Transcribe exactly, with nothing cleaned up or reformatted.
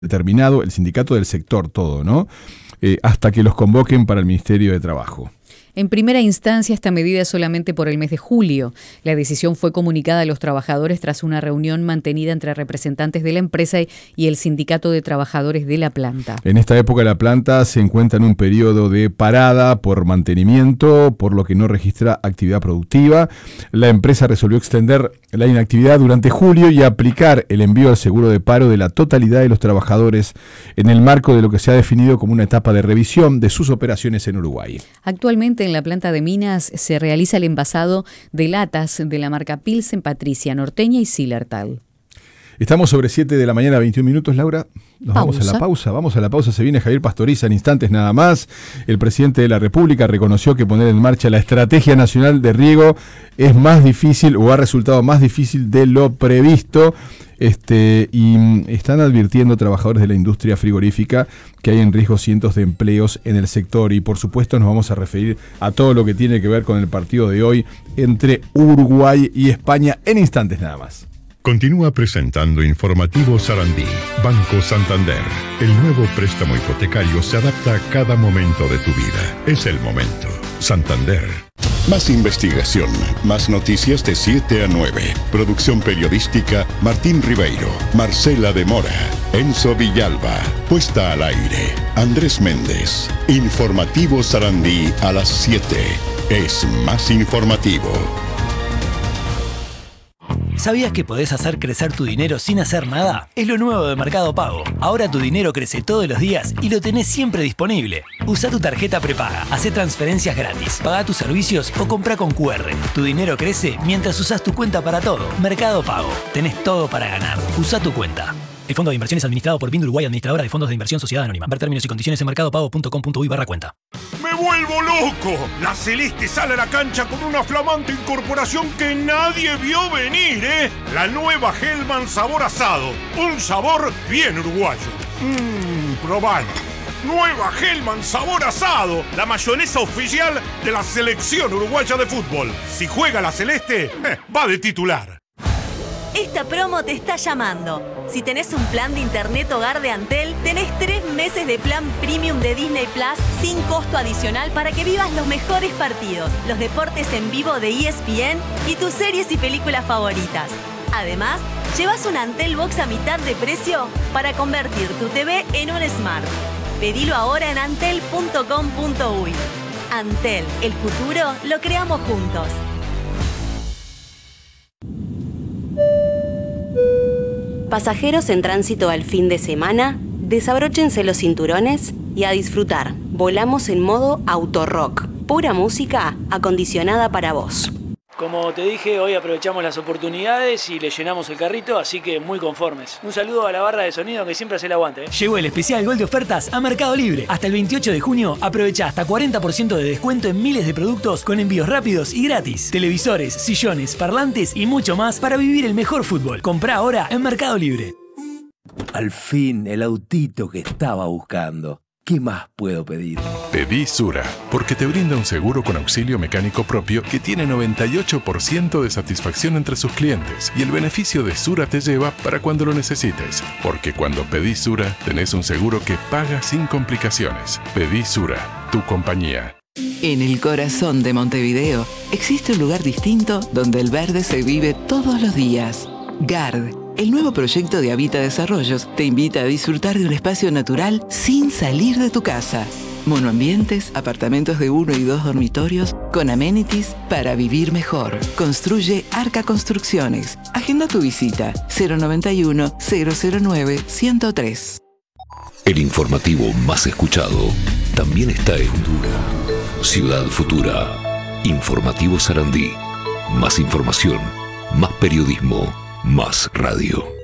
determinado, el sindicato del sector, todo, ¿no? Eh, hasta que los convoquen para el Ministerio de Trabajo. En primera instancia, esta medida es solamente por el mes de julio. La decisión fue comunicada a los trabajadores tras una reunión mantenida entre representantes de la empresa y el sindicato de trabajadores de la planta. En esta época la planta se encuentra en un periodo de parada por mantenimiento, por lo que no registra actividad productiva. La empresa resolvió extender la inactividad durante julio y aplicar el envío al seguro de paro de la totalidad de los trabajadores en el marco de lo que se ha definido como una etapa de revisión de sus operaciones en Uruguay. Actualmente en la planta de Minas se realiza el envasado de latas de la marca Pilsen, Patricia, Norteña y Zillertal. Estamos sobre siete de la mañana, veintiún minutos, Laura. Nos pausa. vamos a la pausa. Vamos a la pausa. Se viene Javier Pastoriza en instantes nada más. El presidente de la República reconoció que poner en marcha la Estrategia Nacional de Riego es más difícil o ha resultado más difícil de lo previsto. Este, y están advirtiendo trabajadores de la industria frigorífica que hay en riesgo cientos de empleos en el sector. Y por supuesto nos vamos a referir a todo lo que tiene que ver con el partido de hoy entre Uruguay y España en instantes nada más. Continúa presentando Informativo Sarandí. Banco Santander. El nuevo préstamo hipotecario se adapta a cada momento de tu vida. Es el momento. Santander. Más investigación, más noticias de siete a nueve. Producción periodística Martín Ribeiro, Marcela de Mora, Enzo Villalba. Puesta al aire Andrés Méndez. Informativo Sarandí a las siete. Es más informativo. ¿Sabías que podés hacer crecer tu dinero sin hacer nada? Es lo nuevo de Mercado Pago. Ahora tu dinero crece todos los días y lo tenés siempre disponible. Usa tu tarjeta prepaga, hacé transferencias gratis, paga tus servicios o compra con cu erre. Tu dinero crece mientras usás tu cuenta para todo. Mercado Pago. Tenés todo para ganar. Usa tu cuenta. El fondo de inversión es administrado por Bind Uruguay, administradora de fondos de inversión Sociedad Anónima. Ver términos y condiciones en mercadopago punto com punto uy barra cuenta. ¡Me vuelvo loco! La Celeste sale a la cancha con una flamante incorporación que nadie vio venir, ¿eh? La nueva Hellman sabor asado. Un sabor bien uruguayo. Mmm, probalo. Nueva Hellman sabor asado. La mayonesa oficial de la selección uruguaya de fútbol. Si juega la Celeste, eh, va de titular. Esta promo te está llamando. Si tenés un plan de internet hogar de Antel, tenés tres meses de plan premium de Disney Plus sin costo adicional para que vivas los mejores partidos, los deportes en vivo de E S P N y tus series y películas favoritas. Además, llevas un Antel Box a mitad de precio para convertir tu T V en un Smart. Pedilo ahora en antel punto com punto uy. Antel, el futuro lo creamos juntos. Pasajeros en tránsito al fin de semana, desabróchense los cinturones y a disfrutar. Volamos en modo autorrock. Pura música acondicionada para vos. Como te dije, hoy aprovechamos las oportunidades y le llenamos el carrito, así que muy conformes. Un saludo a la barra de sonido que siempre hace el aguante, ¿eh? Llegó el especial Gol de ofertas a Mercado Libre. Hasta el veintiocho de junio, aprovecha hasta cuarenta por ciento de descuento en miles de productos con envíos rápidos y gratis. Televisores, sillones, parlantes y mucho más para vivir el mejor fútbol. Comprá ahora en Mercado Libre. Al fin, el autito que estaba buscando. ¿Qué más puedo pedir? Pedí Sura, porque te brinda un seguro con auxilio mecánico propio que tiene noventa y ocho por ciento de satisfacción entre sus clientes. Y el beneficio de Sura te lleva para cuando lo necesites. Porque cuando pedís Sura, tenés un seguro que paga sin complicaciones. Pedí Sura, tu compañía. En el corazón de Montevideo existe un lugar distinto donde el verde se vive todos los días. Gard, el nuevo proyecto de Habita Desarrollos, te invita a disfrutar de un espacio natural sin salir de tu casa. Monoambientes, apartamentos de uno y dos dormitorios, con amenities para vivir mejor. Construye Arca Construcciones. Agenda tu visita cero noventa y uno, cero cero nueve, ciento tres. El informativo más escuchado también está en Ciudad Futura. Informativo Sarandí. Más información, más periodismo, más radio.